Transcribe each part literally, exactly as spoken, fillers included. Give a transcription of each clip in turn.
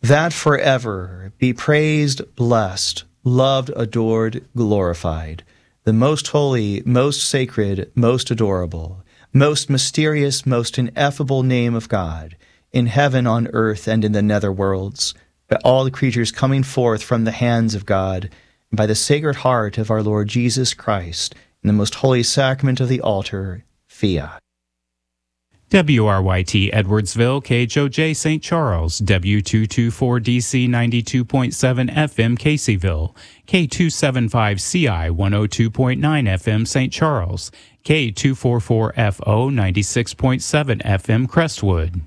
that forever be praised, blessed, loved, adored, glorified, the most holy, most sacred, most adorable, most mysterious, most ineffable name of God, in heaven, on earth, and in the nether worlds, by all the creatures coming forth from the hands of God, and by the sacred heart of our Lord Jesus Christ, in the most holy sacrament of the altar, fiat. W R Y T Edwardsville, K H O J Saint Charles, W two twenty-four D C ninety-two point seven F M Caseyville, K two seventy-five C I one oh two point nine F M Saint Charles, K two forty-four F O ninety-six point seven F M Crestwood.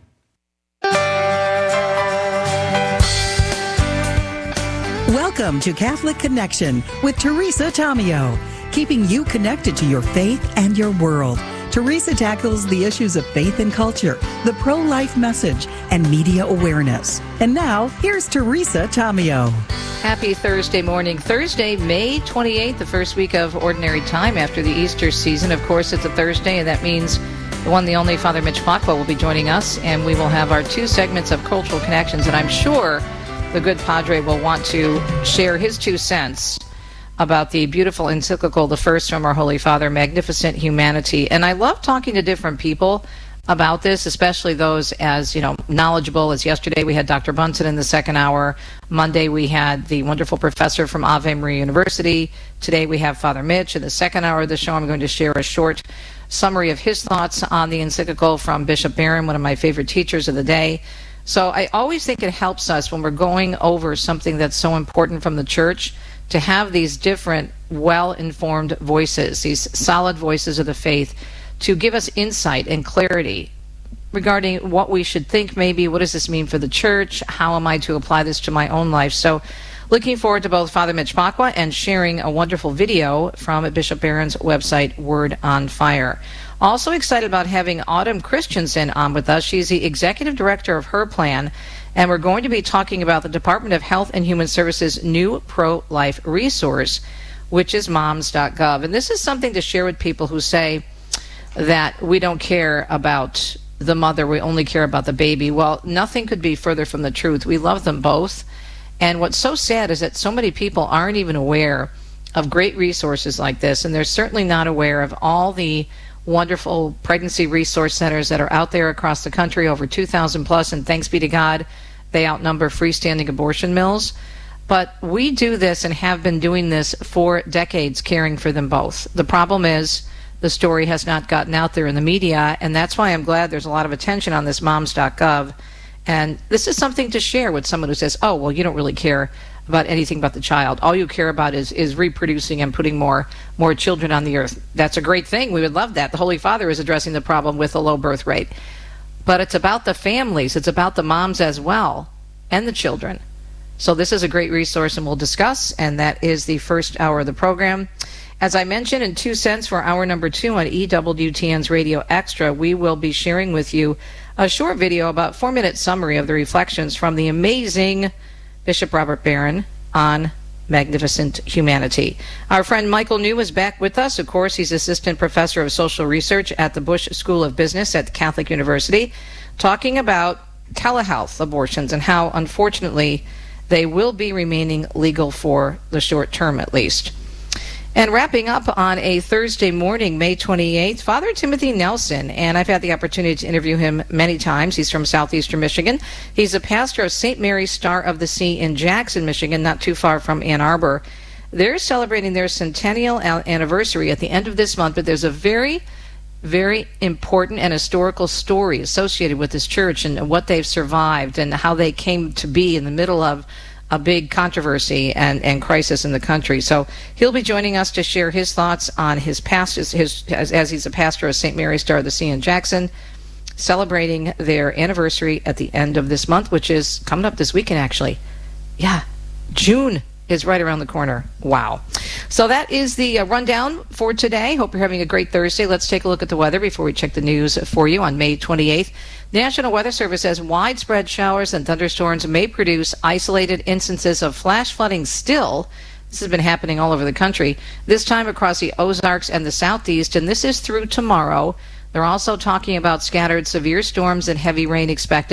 Welcome to Catholic Connection with Teresa Tomeo, keeping you connected to your faith and your world. Teresa tackles the issues of faith and culture, the pro-life message, and media awareness. And now, here's Teresa Tomeo. Happy Thursday morning. Thursday, May twenty-eighth, the first week of Ordinary Time after the Easter season. Of course, it's a Thursday, and that means the one, the only Father Mitch Pacwa will be joining us, and we will have our two segments of Cultural Connections, and I'm sure the good Padre will want to share his two cents about the beautiful encyclical, the first from our Holy Father, Magnificent Humanity. And I love talking to different people about this, especially those as, you know, knowledgeable. As yesterday we had Doctor Bunsen in the second hour. Monday we had the wonderful professor from Ave Maria University. Today we have Father Mitch. In the second hour of the show, I'm going to share a short summary of his thoughts on the encyclical from Bishop Barron, one of my favorite teachers of the day. So I always think it helps us when we're going over something that's so important from the church to have these different, well-informed voices, these solid voices of the faith, to give us insight and clarity regarding what we should think maybe, what does this mean for the church, how am I to apply this to my own life. So looking forward to both Father Mitch Pacwa and sharing a wonderful video from Bishop Barron's website, Word on Fire. Also excited about having Autumn Christensen on with us. She's the executive director of Her Plan, and we're going to be talking about the Department of Health and Human Services' new pro-life resource, which is moms dot gov. And this is something to share with people who say that we don't care about the mother, we only care about the baby. Well, nothing could be further from the truth. We love them both. And what's so sad is that so many people aren't even aware of great resources like this, and they're certainly not aware of all the wonderful pregnancy resource centers that are out there across the country, over two thousand plus, and thanks be to God, they outnumber freestanding abortion mills. But we do this and have been doing this for decades, caring for them both. The problem is the story has not gotten out there in the media, and that's why I'm glad there's a lot of attention on this moms dot gov. And this is something to share with someone who says, oh, well, you don't really care about anything about the child. All you care about is is reproducing and putting more more children on the earth. That's a great thing. We would love that. The Holy Father is addressing the problem with a low birth rate. But it's about the families. It's about the moms as well, and the children. So this is a great resource, and we'll discuss, and that is the first hour of the program. As I mentioned, in two cents for hour number two on E W T N's Radio Extra, we will be sharing with you a short video, about four-minute summary of the reflections from the amazing Bishop Robert Barron on Magnificent Humanity. Our friend Michael New is back with us. Of course, he's Assistant Professor of Social Research at the Bush School of Business at Catholic University, talking about telehealth abortions and how, unfortunately, they will be remaining legal for the short term at least. And wrapping up on a Thursday morning, May twenty-eighth, Father Timothy Nelson, and I've had the opportunity to interview him many times. He's from southeastern Michigan. He's a pastor of Saint Mary's Star of the Sea in Jackson, Michigan, not too far from Ann Arbor. They're celebrating their centennial anniversary at the end of this month, but there's a very, very important and historical story associated with this church and what they've survived and how they came to be in the middle of a big controversy and, and crisis in the country. So he'll be joining us to share his thoughts on his past, his, his as, as he's a pastor of Saint Mary's Star of the Sea in Jackson, celebrating their anniversary at the end of this month, which is coming up this weekend, actually. Yeah, June is right around the corner. Wow. So that is the uh, rundown for today. Hope you're having a great Thursday. Let's take a look at the weather before we check the news for you on May twenty-eighth. National Weather Service says widespread showers and thunderstorms may produce isolated instances of flash flooding still. This has been happening all over the country, this time across the Ozarks and the Southeast, and this is through tomorrow. They're also talking about scattered severe storms and heavy rain expected.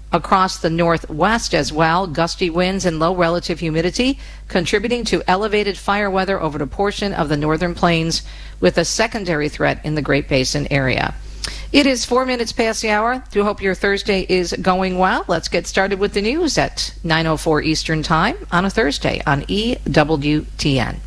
across the northwest as well. Gusty winds and low relative humidity contributing to elevated fire weather over a portion of the northern plains, with a secondary threat in the Great Basin area. It is four minutes past the hour. Do hope your Thursday is going well. Let's get started with the news at nine oh four Eastern Time on a Thursday on E W T N.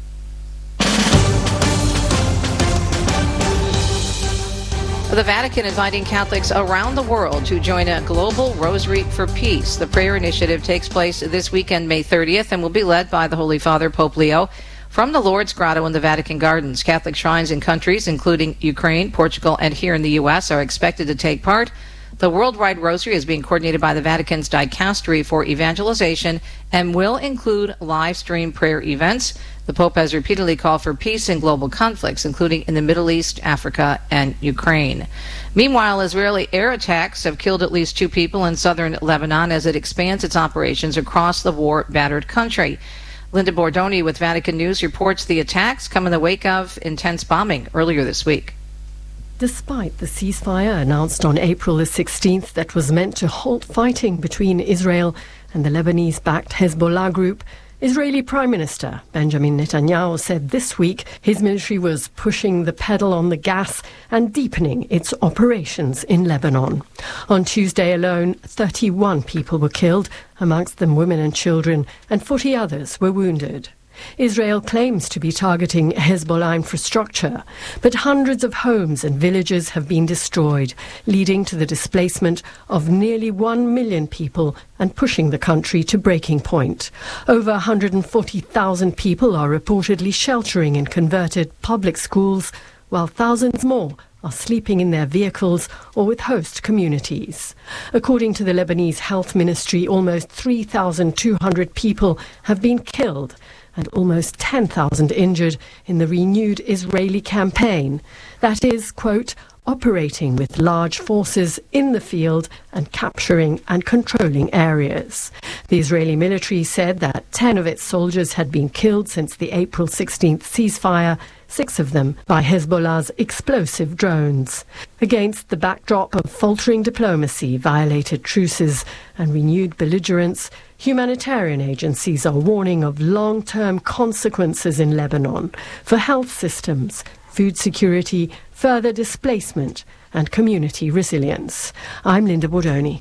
The Vatican inviting Catholics around the world to join a global Rosary for Peace. The prayer initiative takes place this weekend, May thirtieth, and will be led by the Holy Father, Pope Leo, from the Lourdes Grotto in the Vatican Gardens. Catholic shrines in countries including Ukraine, Portugal, and here in the U S are expected to take part. The Worldwide Rosary is being coordinated by the Vatican's Dicastery for Evangelization and will include live stream prayer events. The Pope has repeatedly called for peace in global conflicts, including in the Middle East, Africa, and Ukraine. Meanwhile, Israeli air attacks have killed at least two people in southern Lebanon as it expands its operations across the war-battered country. Linda Bordoni with Vatican News reports the attacks come in the wake of intense bombing earlier this week. Despite the ceasefire announced on April the sixteenth that was meant to halt fighting between Israel and the Lebanese-backed Hezbollah group, Israeli Prime Minister Benjamin Netanyahu said this week his military was pushing the pedal on the gas and deepening its operations in Lebanon. On Tuesday alone, thirty-one people were killed, amongst them women and children, and forty others were wounded. Israel claims to be targeting Hezbollah infrastructure, but hundreds of homes and villages have been destroyed, leading to the displacement of nearly one million people and pushing the country to breaking point. Over one hundred forty thousand people are reportedly sheltering in converted public schools, while thousands more are sleeping in their vehicles or with host communities. According to the Lebanese Health Ministry, almost three thousand two hundred people have been killed and almost ten thousand injured in the renewed Israeli campaign. That is, quote, operating with large forces in the field and capturing and controlling areas. The Israeli military said that ten of its soldiers had been killed since the April sixteenth ceasefire, six of them by Hezbollah's explosive drones. Against the backdrop of faltering diplomacy, violated truces, and renewed belligerence, humanitarian agencies are warning of long-term consequences in Lebanon for health systems, food security, further displacement, and community resilience. I'm Linda Bordoni.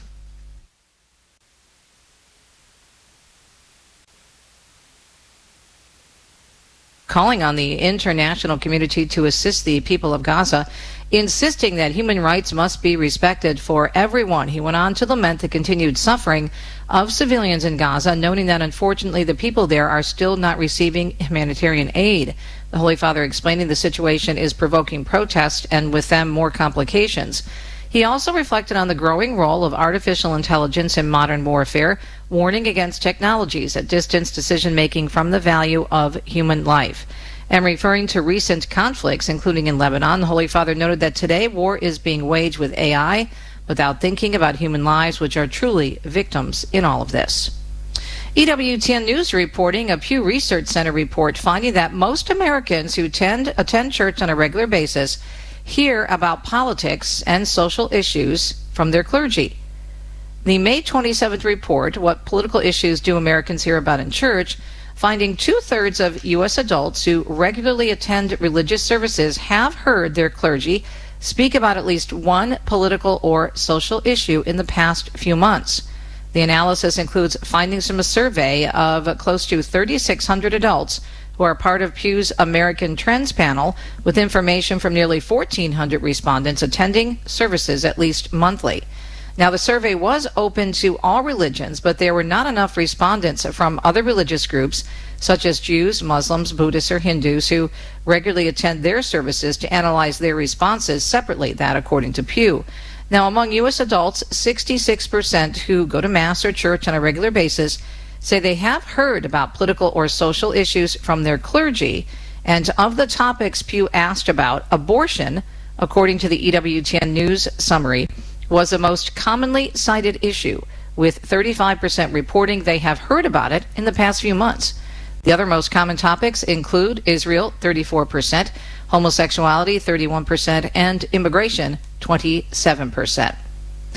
Calling on the international community to assist the people of Gaza, insisting that human rights must be respected for everyone. He went on to lament the continued suffering of civilians in Gaza, noting that unfortunately the people there are still not receiving humanitarian aid. The Holy Father explaining the situation is provoking protest and with them more complications. He also reflected on the growing role of artificial intelligence in modern warfare, warning against technologies that distance decision-making from the value of human life. And referring to recent conflicts, including in Lebanon, the Holy Father noted that today war is being waged with A I without thinking about human lives, which are truly victims in all of this. E W T N News reporting a Pew Research Center report finding that most Americans who tend, attend church on a regular basis hear about politics and social issues from their clergy. The May twenty-seventh report, What Political Issues Do Americans Hear About in Church?, finding two-thirds of U S adults who regularly attend religious services have heard their clergy speak about at least one political or social issue in the past few months. The analysis includes findings from a survey of close to thirty-six hundred adults who are part of Pew's American Trends panel, with information from nearly fourteen hundred respondents attending services at least monthly. Now, the survey was open to all religions, but there were not enough respondents from other religious groups, such as Jews, Muslims, Buddhists, or Hindus, who regularly attend their services to analyze their responses separately, that according to Pew. Now, among U S adults, sixty-six percent who go to Mass or church on a regular basis say they have heard about political or social issues from their clergy. And of the topics Pew asked about, abortion, according to the E W T N News summary, was the most commonly cited issue, with thirty-five percent reporting they have heard about it in the past few months. The other most common topics include Israel, thirty-four percent, homosexuality, thirty-one percent, and immigration, twenty-seven percent.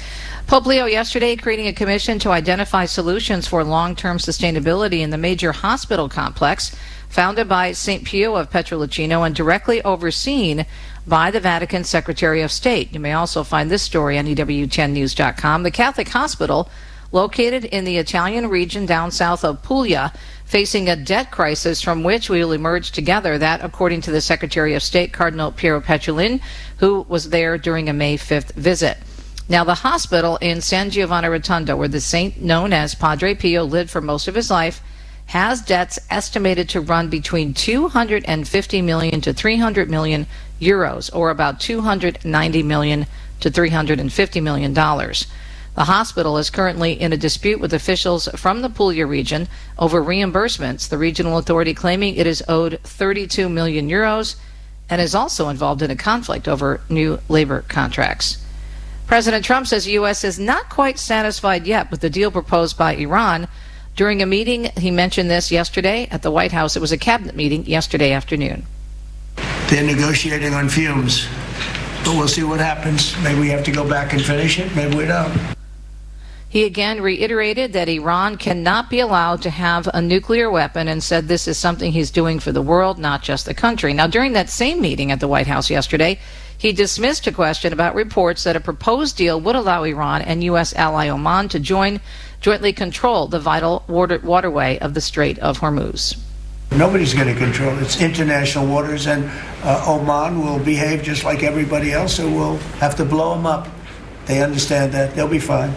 Pope Leo yesterday creating a commission to identify solutions for long-term sustainability in the major hospital complex founded by Saint Pio of Petrolacino and directly overseen by the Vatican Secretary of State. You may also find this story on E W ten news dot com. The Catholic hospital, located in the Italian region down south of Puglia, facing a debt crisis from which we will emerge together. That, according to the Secretary of State, Cardinal Piero Petrolin, who was there during a May fifth visit. Now, the hospital in San Giovanni Rotondo, where the saint known as Padre Pio lived for most of his life, has debts estimated to run between two hundred fifty million to three hundred million euros, or about two hundred ninety million to three hundred fifty million dollars. The hospital is currently in a dispute with officials from the Puglia region over reimbursements, the regional authority claiming it is owed thirty-two million euros and is also involved in a conflict over new labor contracts. President Trump says the U S is not quite satisfied yet with the deal proposed by Iran. During a meeting, he mentioned this yesterday at the White House. It was a cabinet meeting yesterday afternoon. They're negotiating on fumes, but we'll see what happens. Maybe we have to go back and finish it. Maybe we don't. He again reiterated that Iran cannot be allowed to have a nuclear weapon and said this is something he's doing for the world, not just the country. Now, during that same meeting at the White House yesterday, he dismissed a question about reports that a proposed deal would allow Iran and U S ally Oman to join jointly control the vital water, waterway of the Strait of Hormuz. Nobody's going to control it. It's international waters, and uh, Oman will behave just like everybody else, so we'll have to blow them up. They understand that. They'll be fine.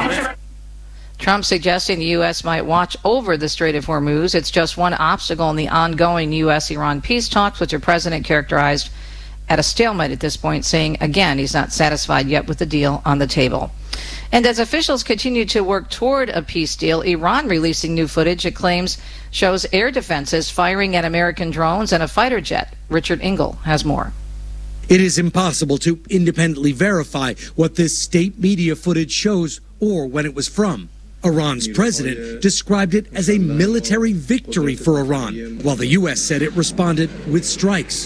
Trump suggesting the U S might watch over the Strait of Hormuz. It's just one obstacle in the ongoing U S Iran peace talks, which the president characterized at a stalemate at this point, saying, again, he's not satisfied yet with the deal on the table. And as officials continue to work toward a peace deal, Iran releasing new footage it claims shows air defenses firing at American drones and a fighter jet. Richard Engel has more. It is impossible to independently verify what this state media footage shows or when it was from. Iran's president described it as a military victory for Iran, while the U S said it responded with strikes.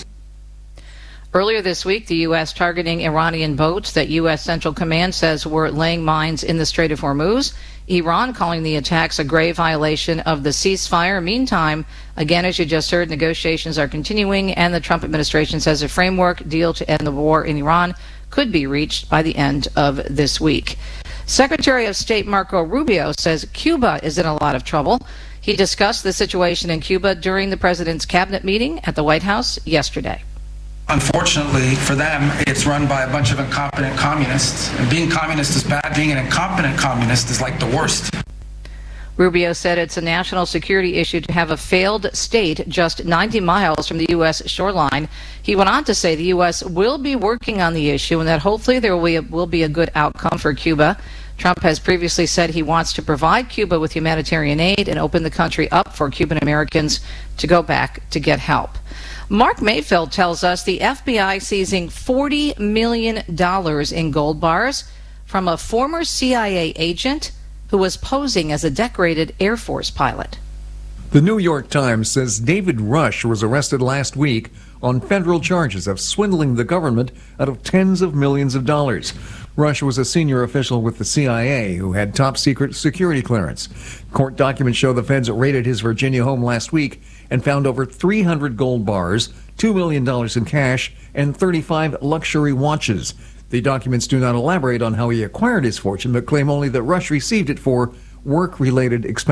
Earlier this week, the U S targeting Iranian boats that U S Central Command says were laying mines in the Strait of Hormuz. Iran calling the attacks a grave violation of the ceasefire. Meantime, again, as you just heard, negotiations are continuing, and the Trump administration says a framework deal to end the war in Iran could be reached by the end of this week. Secretary of State Marco Rubio says Cuba is in a lot of trouble. He discussed the situation in Cuba during the president's cabinet meeting at the White House yesterday. Unfortunately for them, it's run by a bunch of incompetent communists. And being communist is bad. Being an incompetent communist is like the worst. Rubio said it's a national security issue to have a failed state just ninety miles from the U S shoreline. He went on to say the U S will be working on the issue and that hopefully there will be a, will be a good outcome for Cuba. Trump has previously said he wants to provide Cuba with humanitarian aid and open the country up for Cuban Americans to go back to get help. Mark Mayfield tells us the F B I seizing forty million dollars in gold bars from a former C I A agent who was posing as a decorated Air Force pilot. The New York Times says David Rush was arrested last week on federal charges of swindling the government out of tens of millions of dollars. Rush was a senior official with the C I A who had top secret security clearance. Court documents show the feds raided his Virginia home last week and found over three hundred gold bars, two million dollars in cash, and thirty-five luxury watches. The documents do not elaborate on how he acquired his fortune, but claim only that Rush received it for work-related expenses.